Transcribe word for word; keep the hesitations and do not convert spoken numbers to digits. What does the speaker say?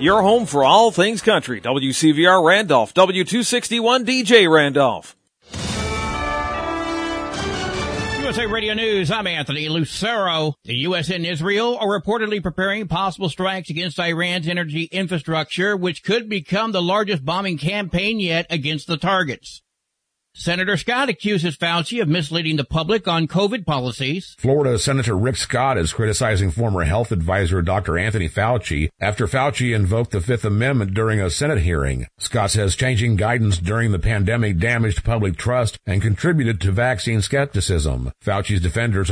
your home for all things country. W C V R Randolph, W two sixty-one D J Randolph. U S A Radio News, I'm Anthony Lucero. The U S and Israel are reportedly preparing possible strikes against Iran's energy infrastructure, which could become the largest bombing campaign yet against the targets. Senator Scott accuses Fauci of misleading the public on COVID policies. Florida Senator Rick Scott is criticizing former health advisor Doctor Anthony Fauci after Fauci invoked the Fifth Amendment during a Senate hearing. Scott says changing guidance during the pandemic damaged public trust and contributed to vaccine skepticism. Fauci's defenders